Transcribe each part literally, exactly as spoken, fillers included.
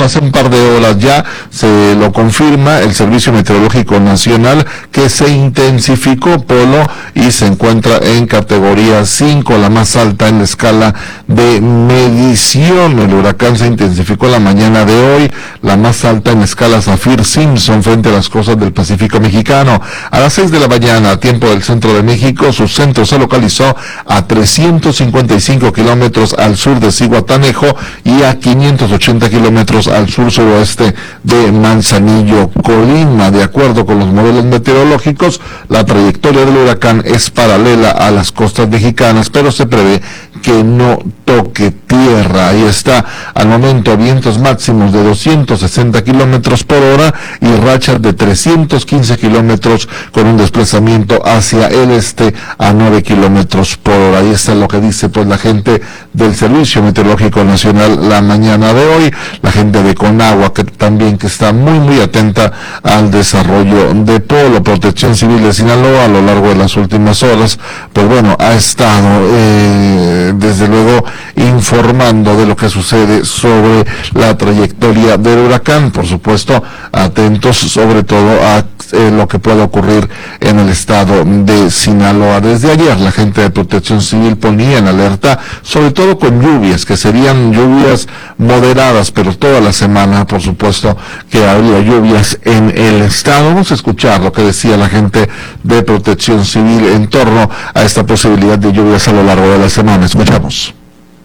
bueno, hace un par de horas ya se lo confirma el Servicio Meteorológico Nacional que se intensificó, Polo, y se encuentra en categoría cinco, la más alta en la escala de medición. El huracán se intensificó la mañana de hoy, la más alta en la escala Saffir-Simpson frente a las costas del Pacífico mexicano. A las seis de la mañana, a tiempo del centro de México, su centro se localizó a trescientos cincuenta y cinco kilómetros al sur de Zihuatanejo y a quinientos ochenta kilómetros al sur-suroeste de Manzanillo, Colima. De acuerdo con los modelos meteorológicos, la trayectoria del huracán es paralela a las costas mexicanas, pero se prevé que no toque tierra. Ahí está, al momento, vientos máximos de doscientos sesenta kilómetros por hora y rachas de trescientos quince kilómetros con un desplazamiento hacia el este a nueve kilómetros por hora. Ahí está lo que dice pues la gente del Servicio Meteorológico Nacional la mañana de hoy, la gente de Conagua, que también que está muy muy atenta al desarrollo de Polo. Protección Civil de Sinaloa, a lo largo de las últimas horas, pues bueno, ha estado eh, desde luego informando de lo que sucede sobre la trayectoria del huracán, por supuesto atentos sobre todo a eh, lo que pueda ocurrir en el estado de Sinaloa. Desde ayer la gente de Protección Civil ponía en alerta, sobre todo con lluvias, que serían lluvias moderadas, pero toda la semana por supuesto que habría lluvias en el estado. Vamos a escuchar lo que decía la gente de Protección Civil en torno a esta posibilidad de lluvias a lo largo de la semana. Escuchamos.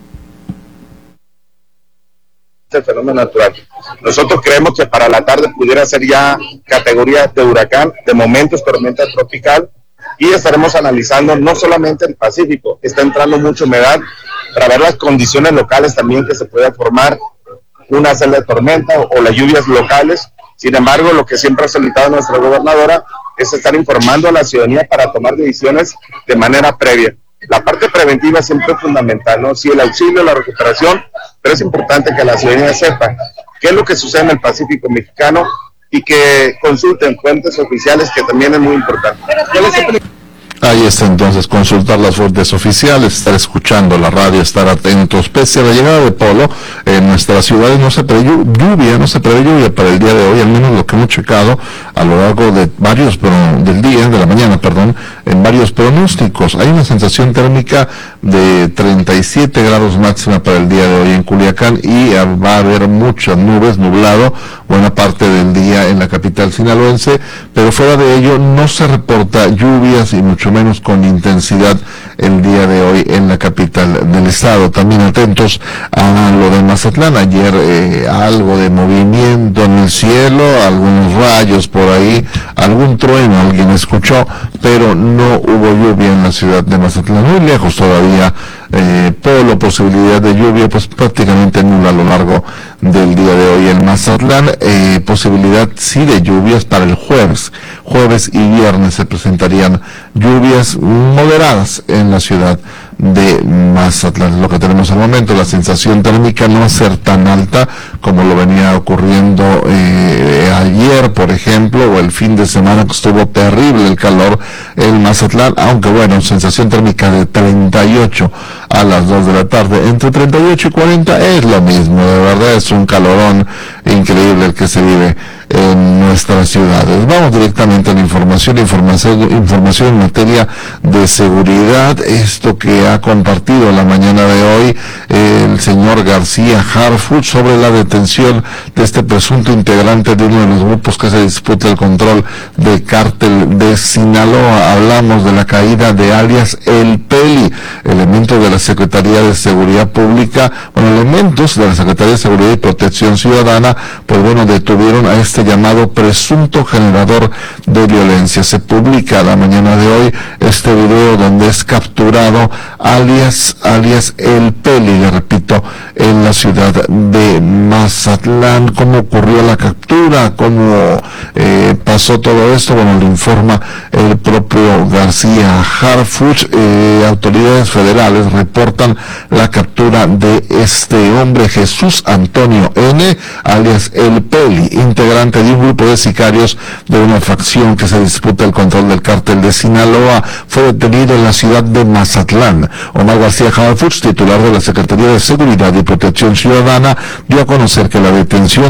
El fenómeno natural. Nosotros creemos que para la tarde pudiera ser ya categoría de huracán, de momentos tormenta tropical, y estaremos analizando no solamente el Pacífico, está entrando mucha humedad para ver las condiciones locales también que se pueda formar una celda de tormenta o, o las lluvias locales. Sin embargo, lo que siempre ha solicitado nuestra gobernadora es estar informando a la ciudadanía para tomar decisiones de manera previa. La parte preventiva siempre es fundamental, ¿no? Sí, el auxilio, la recuperación, pero es importante que la ciudadanía sepa qué es lo que sucede en el Pacífico mexicano y que consulten fuentes oficiales, que también es muy importante. Ahí está entonces, consultar las fuentes oficiales, estar escuchando la radio, estar atentos. Pese a la llegada de Polo, en nuestras ciudades no se prevé lluvia, no se prevé lluvia para el día de hoy, al menos lo que hemos checado a lo largo de varios, pero del día, de la mañana, perdón, en varios pronósticos. Hay una sensación térmica de treinta y siete grados máxima para el día de hoy en Culiacán, y va a haber muchas nubes, nublado, buena parte del día en la capital sinaloense, pero fuera de ello no se reporta lluvias y mucho menos con intensidad el día de hoy en la capital del estado. También atentos a lo de Mazatlán. Ayer eh, algo de movimiento en el cielo, algunos rayos por ahí, algún trueno alguien escuchó, pero no hubo lluvia en la ciudad de Mazatlán. Muy lejos todavía, eh, Polo, posibilidad de lluvia pues prácticamente nula a lo largo del día de hoy en Mazatlán. Eh, posibilidad sí de lluvias para el jueves. Jueves y viernes se presentarían lluvias moderadas en la ciudad de Mazatlán. Lo que tenemos al momento, la sensación térmica no va a ser tan alta como lo venía ocurriendo eh, ayer, por ejemplo, o el fin de semana, que estuvo terrible el calor en Mazatlán, aunque bueno, sensación térmica de treinta y ocho a las dos de la tarde. Entre treinta y ocho y cuarenta es lo mismo, de verdad es un calorón increíble el que se vive en nuestras ciudades. Vamos directamente a la información, información, información en materia de seguridad. Esto que ha compartido la mañana de hoy eh, el señor García Harfuch sobre la detención de este presunto integrante de uno de los grupos que se disputa el control del cártel de Sinaloa. Hablamos de la caída de alias El Peli, elemento de la Secretaría de Seguridad Pública, bueno, elementos de la Secretaría de Seguridad y Protección Ciudadana, pues bueno, detuvieron a este llamado presunto generador de violencia. Se publica la mañana de hoy este video donde es capturado alias alias El Peli, le repito, en la ciudad de Mazatlán. ¿Cómo ocurrió la captura? ¿Cómo eh, pasó todo esto? Bueno, lo informa el propio García Harfuch. Eh, autoridades federales reportan la captura de este hombre, Jesús Antonio N., alias El Peli, integrante de un grupo de sicarios de una facción que se disputa el control del cártel de Sinaloa. Fue detenido en la ciudad de Mazatlán. Omar García Harfuch, titular de la Secretaría de Seguridad y Protección Ciudadana, dio a conocer que la detención